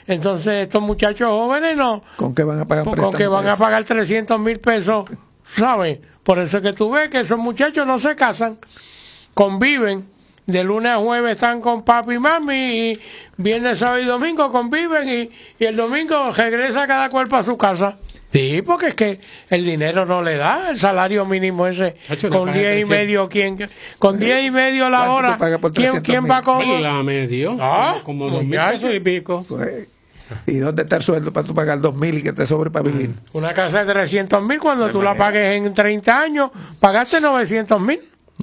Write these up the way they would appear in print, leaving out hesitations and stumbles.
Entonces estos muchachos jóvenes no. ¿Con qué van a pagar Con que van a pagar 300,000 pesos, ¿sabes? Por eso es que tú ves que esos muchachos no se casan, conviven. De lunes a jueves están con papi y mami, y viernes, sábado y domingo conviven, y el domingo regresa cada cual para su casa. Sí, porque es que el dinero no le da, el salario mínimo ese, con 10 y medio, con 10 y medio la hora, ¿quién va con? La medio, como 2,000 pesos y pico. Pues, ¿y dónde está el sueldo para tú pagar 2,000 y que te sobre para vivir? Una casa de 300,000, cuando tú la pagues en 30 años, pagaste 900,000.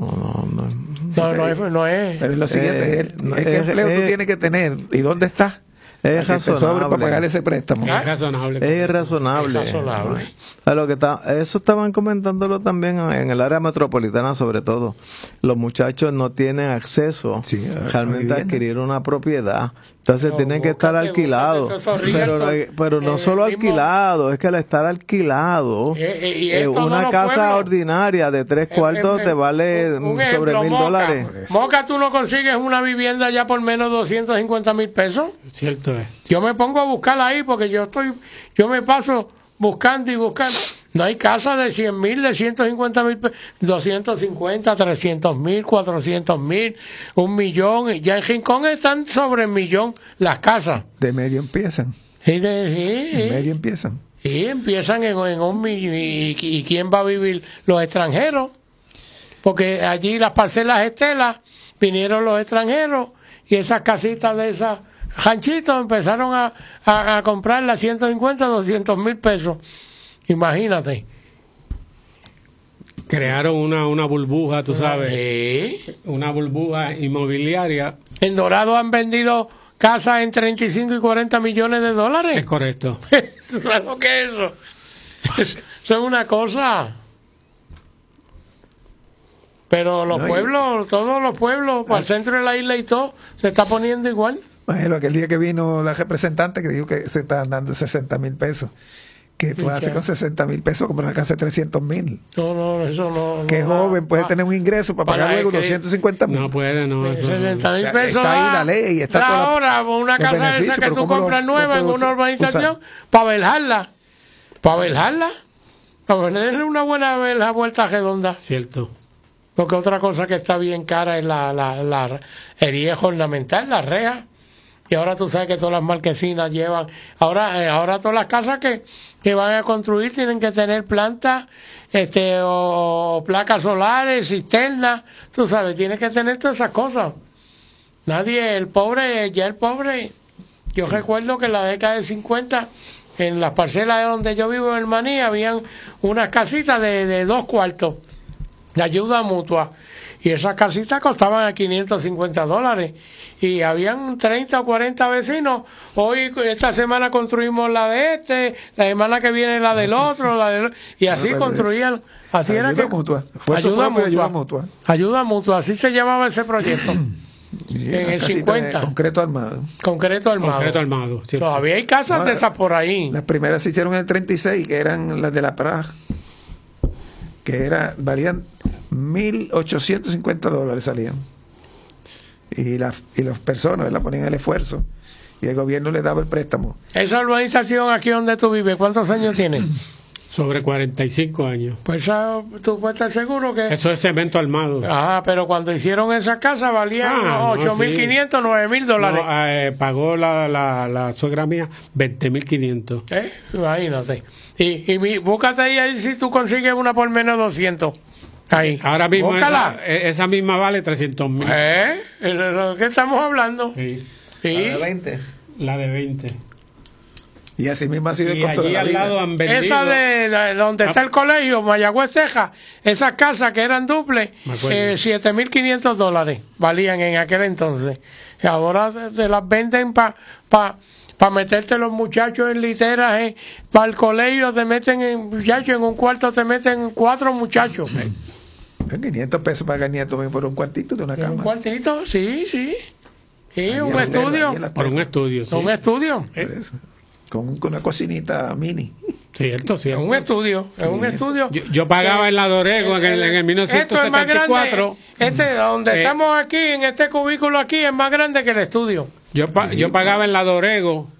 No es. Pero es lo siguiente, ¿qué empleo tú tienes que tener? ¿Y dónde estás? Es razonable. Para pagar ese préstamo. Es razonable. Es razonable. Eso estaban comentándolo también en el área metropolitana, sobre todo. Los muchachos no tienen acceso realmente a adquirir una propiedad. Entonces tienen que estar alquilados. Pero no solo alquilados, es que al estar alquilado, una casa ordinaria de 3 cuartos te vale sobre $1,000. Moca, tú no consigues una vivienda ya por menos de 250,000 pesos. Cierto es. Yo me pongo a buscarla ahí porque yo me paso buscando y buscando. No hay casas de 100,000, de 150,000, 250, 300,000, 400,000, 1,000,000. Ya en Rincón están sobre 1,000,000 las casas. De medio empiezan. De medio empiezan. Sí, empiezan en 1,000,000. ¿Y quién va a vivir? Los extranjeros. Porque allí las parcelas Estela vinieron los extranjeros y esas casitas de esas ranchitos empezaron a comprarlas 150, 200,000 pesos. Imagínate. Crearon una burbuja, tú sabes. Sí. Una burbuja inmobiliaria. En Dorado han vendido casas en 35 y 40 millones de dólares. Es correcto. ¿Sabes lo que es eso? Eso es una cosa. Pero los pueblos, todos los pueblos, para el centro de la isla y todo, se está poniendo igual. Imagino aquel día que vino la representante que dijo que se estaban dando 60,000 pesos. ¿Qué tú haces con 60,000 pesos como una casa de 300,000? No, eso no. ¿Qué joven puede tener un ingreso para pagar luego 250,000? No puede, no. 60,000 pesos. Está ahí la ley. Está ahora, una casa de esa que tú compras nueva en una urbanización, para verjarla. Para ponerle una buena vuelta redonda. Cierto. Porque otra cosa que está bien cara es la herieja ornamental, la reja. Y ahora tú sabes que todas las marquesinas llevan. Ahora todas las casas que van a construir tienen que tener plantas o placas solares, cisternas. Tú sabes, tienes que tener todas esas cosas. El pobre. Yo recuerdo que en la década de 50, en las parcelas donde yo vivo en Maní, habían unas casitas de 2 cuartos de ayuda mutua. Y esas casitas costaban a $550. Y habían 30 o 40 vecinos. Hoy, esta semana construimos la de la semana que viene la del otro, y así construían. Así era que. Mutua. Ayuda mutua. Así se llamaba ese proyecto. Sí, en el 50. Concreto armado. Concreto armado. Todavía hay casas de esas por ahí. Las primeras se hicieron en el 36, que eran las de la Praga, que valían $1,850 salían. Y las personas ponían el esfuerzo y el gobierno les daba el préstamo. Esa urbanización aquí donde tú vives, ¿cuántos años tiene? Sobre 45 años. Pues tú puedes estar seguro que... Eso es cemento armado. Pero cuando hicieron esa casa valían $8,500, $9,000. Pagó la suegra mía $20,500. Imagínate. Y búscate ahí si tú consigues una por menos 200. Ahí. Ahora mismo esa misma vale 300,000. ¿De qué estamos hablando? Sí. La de 20. La de 20. Y así mismo ha sido el costo de la vida. Al lado han vendido, esa de donde está el colegio, Mayagüez, Texas, esas casas que eran duples, $7,500 valían en aquel entonces. Y ahora te las venden para meterte los muchachos en literas, para el colegio te meten en un cuarto, te meten 4 muchachos. 500 pesos para el nieto por un cuartito de una cama. ¿Un cuartito? Sí. Sí, un estudio. Por un estudio, sí. Un estudio. Con una cocinita mini. Cierto. Es un estudio. Yo pagaba en la Dorego en el 1974. Donde estamos aquí, en este cubículo aquí, es más grande que el estudio. Yo pagaba en la Dorego